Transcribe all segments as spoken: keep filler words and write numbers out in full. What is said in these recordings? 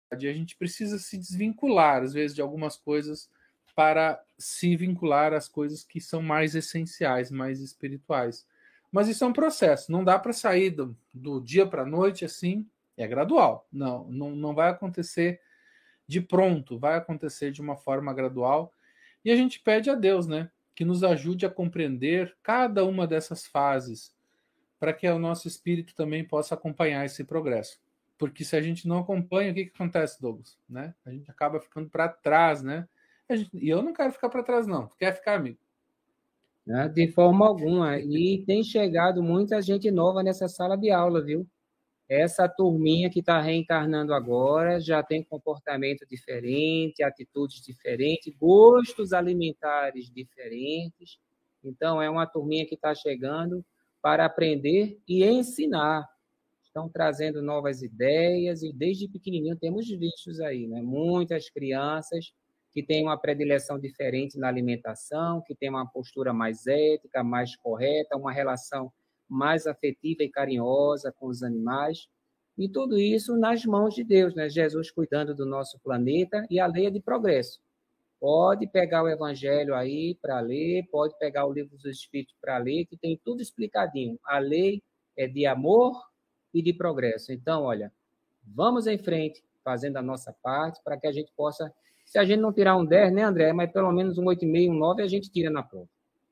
a gente precisa se desvincular, às vezes, de algumas coisas para se vincular às coisas que são mais essenciais, mais espirituais. Mas isso é um processo, não dá para sair do, do dia para a noite assim, é gradual. Não, não, não vai acontecer de pronto, vai acontecer de uma forma gradual. E a gente pede a Deus, né, que nos ajude a compreender cada uma dessas fases, para que o nosso espírito também possa acompanhar esse progresso. Porque se a gente não acompanha, o que, que acontece, Douglas? Né? A gente acaba ficando para trás, né? A gente, e eu não quero ficar para trás, não. Tu quer ficar, amigo? Né? De forma alguma. E tem chegado muita gente nova nessa sala de aula, viu? Essa turminha que está reencarnando agora já tem comportamento diferente, atitudes diferentes, gostos alimentares diferentes. Então, é uma turminha que está chegando para aprender e ensinar. Estão trazendo novas ideias e desde pequenininho temos vistos aí, né? Muitas crianças que têm uma predileção diferente na alimentação, que têm uma postura mais ética, mais correta, uma relação mais afetiva e carinhosa com os animais. E tudo isso nas mãos de Deus, né? Jesus cuidando do nosso planeta e a lei é de progresso. Pode pegar o Evangelho aí para ler, pode pegar o Livro dos Espíritos para ler, que tem tudo explicadinho. A lei é de amor e de progresso. Então, olha, vamos em frente, fazendo a nossa parte, para que a gente possa, se a gente não tirar um dez, né, André? Mas pelo menos um oito vírgula cinco, um nove, a gente tira na prova.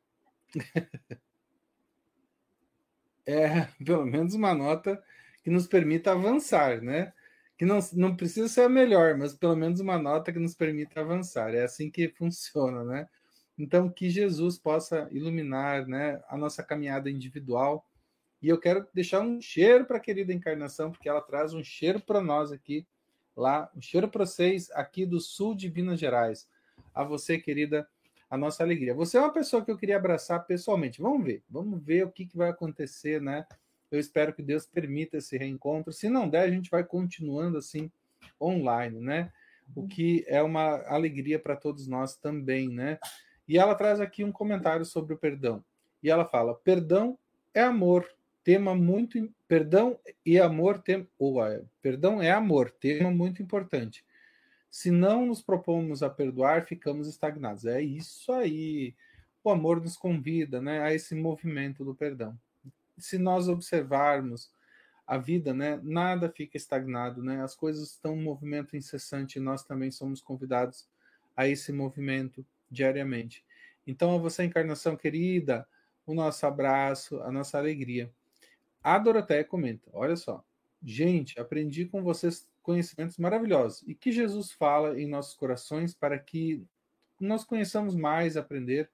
É, pelo menos uma nota que nos permita avançar, né? Que não, não precisa ser a melhor, mas pelo menos uma nota que nos permita avançar. É assim que funciona, né? Então, que Jesus possa iluminar, né, a nossa caminhada individual. E eu quero deixar um cheiro para a querida Encarnação, porque ela traz um cheiro para nós aqui, lá, um cheiro para vocês aqui do sul de Minas Gerais. A você, querida, a nossa alegria. Você é uma pessoa que eu queria abraçar pessoalmente. Vamos ver, vamos ver o que, que vai acontecer, né? Eu espero que Deus permita esse reencontro. Se não der, a gente vai continuando assim, online, né? O que é uma alegria para todos nós também, né? E ela traz aqui um comentário sobre o perdão. E ela fala: perdão é amor, tema muito. Perdão e amor, tem, ou, perdão é amor, tema muito importante. Se não nos propomos a perdoar, ficamos estagnados. É isso aí. O amor nos convida, né, a esse movimento do perdão. Se nós observarmos a vida, né, nada fica estagnado, né? As coisas estão em movimento incessante e nós também somos convidados a esse movimento diariamente. Então, a você, Encarnação querida, o nosso abraço, a nossa alegria. A Doroteia comenta: olha só, gente, aprendi com vocês conhecimentos maravilhosos e que Jesus fala em nossos corações para que nós conheçamos mais, aprender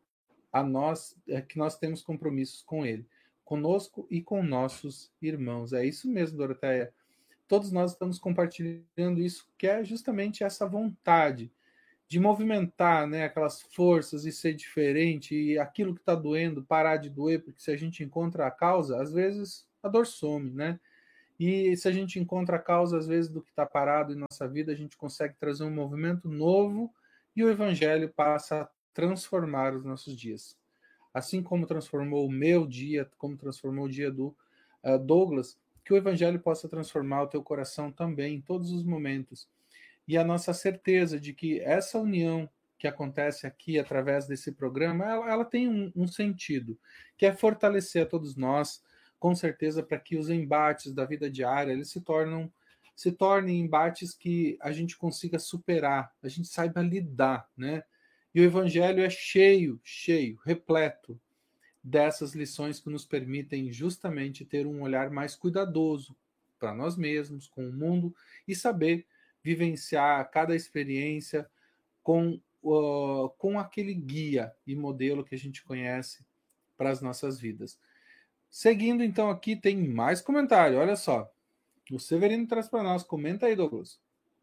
a nós, é, que nós temos compromissos com Ele, conosco e com nossos irmãos. É isso mesmo, Doroteia. Todos nós estamos compartilhando isso, que é justamente essa vontade de movimentar, né, aquelas forças e ser diferente, e aquilo que está doendo parar de doer, porque se a gente encontra a causa, às vezes a dor some, né? E se a gente encontra a causa, às vezes, do que está parado em nossa vida, a gente consegue trazer um movimento novo e o Evangelho passa a transformar os nossos dias. Assim como transformou o meu dia, como transformou o dia do uh, Douglas, que o Evangelho possa transformar o teu coração também, em todos os momentos. E a nossa certeza de que essa união que acontece aqui através desse programa, ela, ela tem um, um sentido, que é fortalecer a todos nós, com certeza, para que os embates da vida diária eles se tornam se tornem embates que a gente consiga superar, a gente saiba lidar, né? E o Evangelho é cheio, cheio, repleto dessas lições que nos permitem justamente ter um olhar mais cuidadoso para nós mesmos, com o mundo, e saber vivenciar cada experiência com, uh, com aquele guia e modelo que a gente conhece para as nossas vidas. Seguindo, então, aqui tem mais comentário. Olha só. O Severino traz para nós. Comenta aí, Douglas.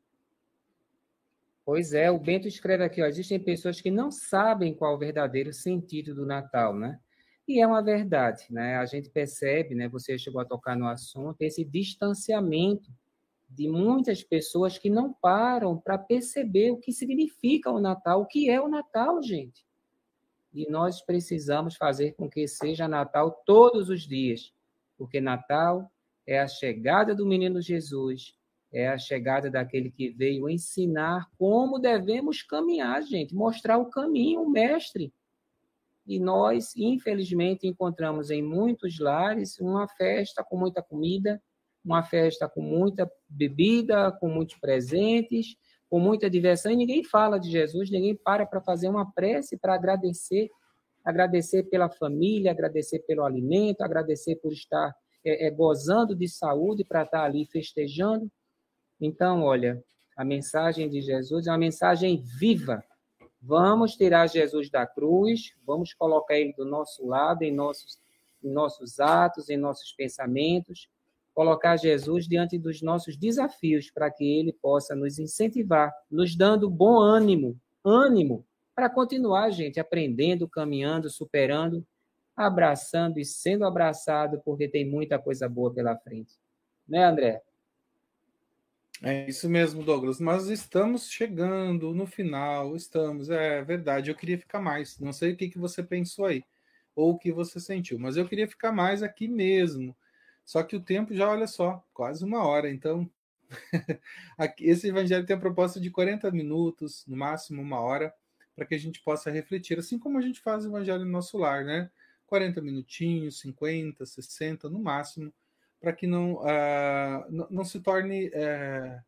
Pois é, o Bento escreve aqui, ó, existem pessoas que não sabem qual o verdadeiro sentido do Natal, né? E é uma verdade, né? A gente percebe, né? Você chegou a tocar no assunto, esse distanciamento de muitas pessoas que não param para perceber o que significa o Natal, o que é o Natal, gente. E nós precisamos fazer com que seja Natal todos os dias, porque Natal é a chegada do menino Jesus, É a chegada daquele que veio ensinar como devemos caminhar, gente, mostrar o caminho, o mestre. E nós, infelizmente, encontramos em muitos lares uma festa com muita comida, uma festa com muita bebida, com muitos presentes, com muita diversão, e ninguém fala de Jesus, ninguém para para fazer uma prece para agradecer, agradecer pela família, agradecer pelo alimento, agradecer por estar é, é, gozando de saúde para estar ali festejando. Então, olha, a mensagem de Jesus é uma mensagem viva. Vamos tirar Jesus da cruz, vamos colocar ele do nosso lado, em nossos, em nossos atos, em nossos pensamentos, colocar Jesus diante dos nossos desafios, para que ele possa nos incentivar, nos dando bom ânimo, ânimo, para continuar, gente, aprendendo, caminhando, superando, abraçando e sendo abraçado, porque tem muita coisa boa pela frente. Né, André? É isso mesmo, Douglas. Mas estamos chegando no final, estamos, é verdade. Eu queria ficar mais. Não sei o que, que você pensou aí, ou o que você sentiu, mas eu queria ficar mais aqui mesmo. Só que o tempo já, olha só, quase uma hora. Então, esse evangelho tem a proposta de quarenta minutos, no máximo uma hora, para que a gente possa refletir, assim como a gente faz o evangelho no nosso lar, né? quarenta minutinhos, cinquenta, sessenta no máximo, para que não, uh, não, não se torne. Uh,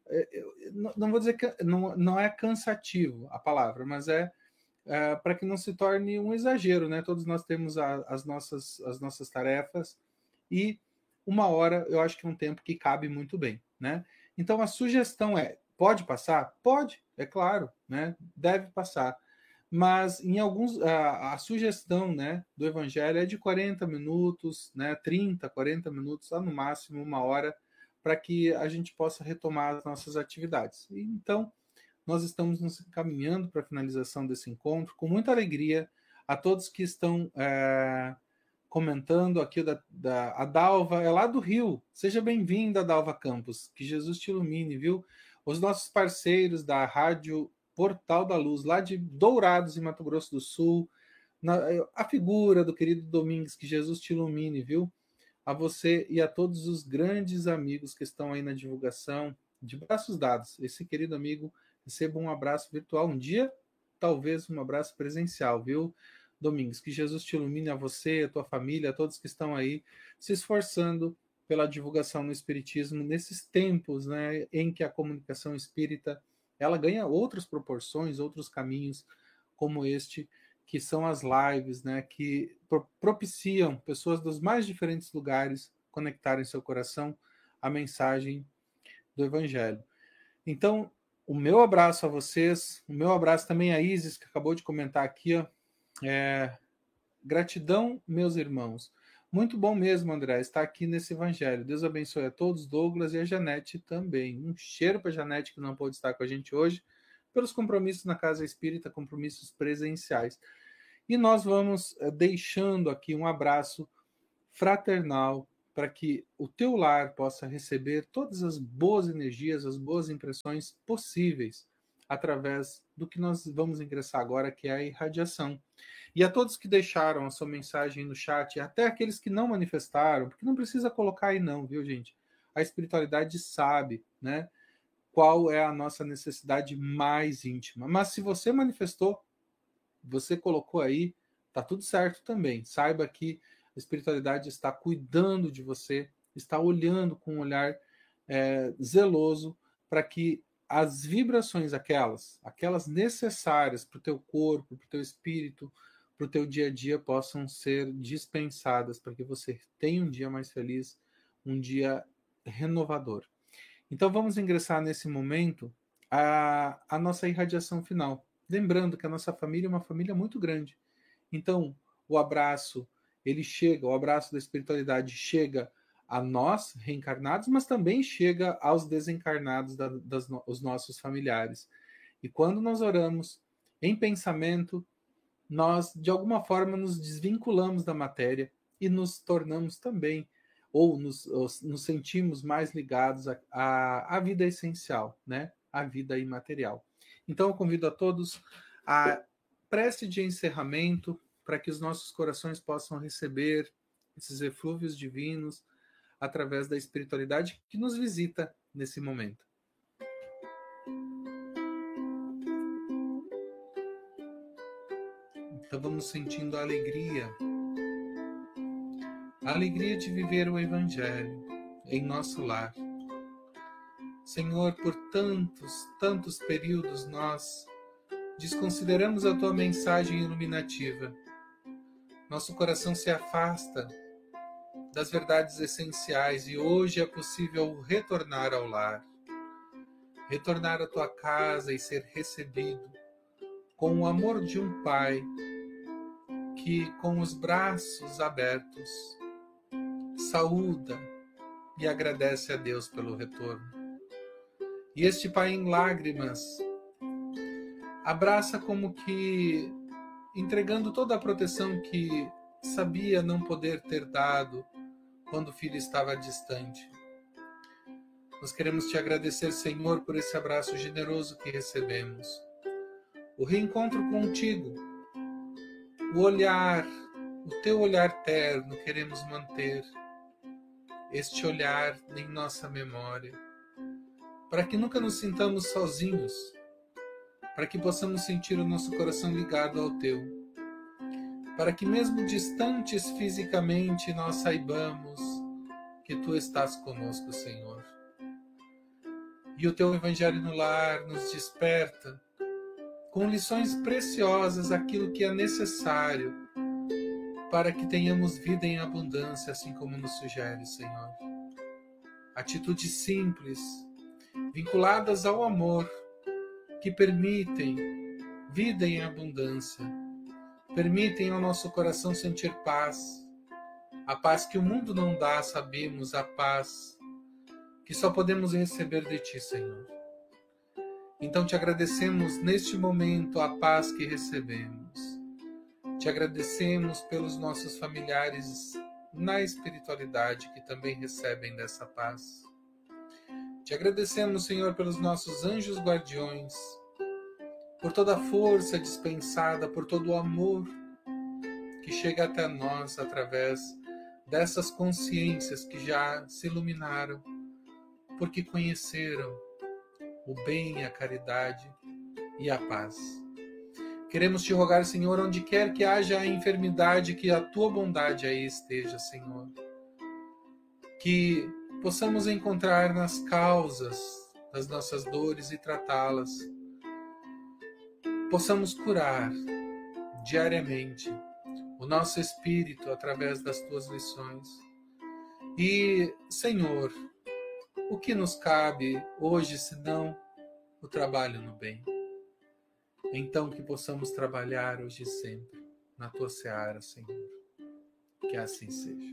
não, não vou dizer que não, não é cansativo a palavra, mas é uh, para que não se torne um exagero, né? Todos nós temos a, as, nossas, as nossas tarefas e uma hora eu acho que é um tempo que cabe muito bem, né? Então a sugestão é: pode passar? Pode, é claro, né? Deve passar. Mas em alguns a, a sugestão, né, do evangelho é de quarenta minutos, né, trinta, quarenta minutos, lá no máximo uma hora, para que a gente possa retomar as nossas atividades. E, então, nós estamos nos encaminhando para a finalização desse encontro, com muita alegria a todos que estão é, comentando aqui, da, da, a Dalva é lá do Rio. Seja bem-vinda, Dalva Campos, que Jesus te ilumine, viu? Os nossos parceiros da Rádio Portal da Luz, lá de Dourados, em Mato Grosso do Sul, na, a figura do querido Domingues, que Jesus te ilumine, viu? A você e a todos os grandes amigos que estão aí na divulgação, de braços dados. Esse querido amigo receba um abraço virtual um dia, talvez um abraço presencial, viu, Domingues? Que Jesus te ilumine, a você, a tua família, a todos que estão aí se esforçando pela divulgação no Espiritismo nesses tempos, né, em que a comunicação espírita ela ganha outras proporções, outros caminhos, como este, que são as lives, né, que propiciam pessoas dos mais diferentes lugares conectarem seu coração à mensagem do Evangelho. Então, o meu abraço a vocês, o meu abraço também a Isis, que acabou de comentar aqui, ó, é, gratidão, meus irmãos. Muito bom mesmo, André, estar aqui nesse evangelho. Deus abençoe a todos, Douglas e a Janete também. Um cheiro para a Janete, que não pôde estar com a gente hoje, pelos compromissos na Casa Espírita, compromissos presenciais. E nós vamos deixando aqui um abraço fraternal para que o teu lar possa receber todas as boas energias, as boas impressões possíveis através do que nós vamos ingressar agora, que é a irradiação. E a todos que deixaram a sua mensagem no chat, até aqueles que não manifestaram, porque não precisa colocar aí não, viu, gente? A espiritualidade sabe, né, qual é a nossa necessidade mais íntima. Mas se você manifestou, você colocou aí, tá tudo certo também. Saiba que a espiritualidade está cuidando de você, está olhando com um olhar é, zeloso para que as vibrações, aquelas, aquelas necessárias para o teu corpo, para o teu espírito, para o teu dia a dia, possam ser dispensadas para que você tenha um dia mais feliz, um dia renovador. Então vamos ingressar nesse momento a, a nossa irradiação final. Lembrando que a nossa família é uma família muito grande. Então, o abraço, ele chega, o abraço da espiritualidade chega a nós, reencarnados, mas também chega aos desencarnados, da, das, os nossos familiares. E quando nós oramos em pensamento, nós, de alguma forma, nos desvinculamos da matéria e nos tornamos também, ou nos, ou nos sentimos mais ligados à, à, à vida essencial, né? À vida imaterial. Então, eu convido a todos a prece de encerramento para que os nossos corações possam receber esses eflúvios divinos através da espiritualidade que nos visita nesse momento. Então vamos sentindo a alegria, a alegria de viver o Evangelho em nosso lar. Senhor, por tantos, tantos períodos nós desconsideramos a Tua mensagem iluminativa. Nosso coração se afasta das verdades essenciais e hoje é possível retornar ao lar, retornar à Tua casa e ser recebido com o amor de um Pai que, com os braços abertos, saúda e agradece a Deus pelo retorno. E este Pai em lágrimas abraça como que entregando toda a proteção que sabia não poder ter dado quando o filho estava distante. Nós queremos te agradecer, Senhor, por esse abraço generoso que recebemos. O reencontro contigo, o olhar, o teu olhar terno queremos manter, este olhar em nossa memória, para que nunca nos sintamos sozinhos, para que possamos sentir o nosso coração ligado ao teu, para que mesmo distantes fisicamente nós saibamos que tu estás conosco, Senhor. E o teu Evangelho no lar nos desperta com lições preciosas, aquilo que é necessário para que tenhamos vida em abundância, assim como nos sugere, Senhor. Atitudes simples, vinculadas ao amor, que permitem vida em abundância, permitem ao nosso coração sentir paz, a paz que o mundo não dá, sabemos, a paz que só podemos receber de Ti, Senhor. Então te agradecemos neste momento a paz que recebemos. Te agradecemos pelos nossos familiares na espiritualidade que também recebem dessa paz. Te agradecemos, Senhor, pelos nossos anjos guardiões, por toda a força dispensada, por todo o amor que chega até nós através dessas consciências que já se iluminaram, porque conheceram o bem, a caridade e a paz. Queremos te rogar, Senhor, onde quer que haja a enfermidade, que a tua bondade aí esteja, Senhor. Que possamos encontrar nas causas das nossas dores e tratá-las. Possamos curar diariamente o nosso espírito através das tuas lições. E, Senhor, o que nos cabe hoje, senão o trabalho no bem? Então que possamos trabalhar hoje e sempre na tua seara, Senhor. Que assim seja.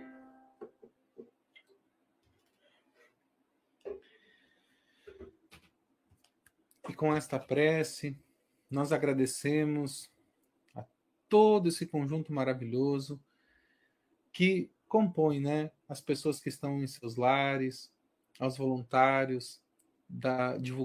E com esta prece, nós agradecemos a todo esse conjunto maravilhoso que compõe, né, as pessoas que estão em seus lares, aos voluntários da divulgação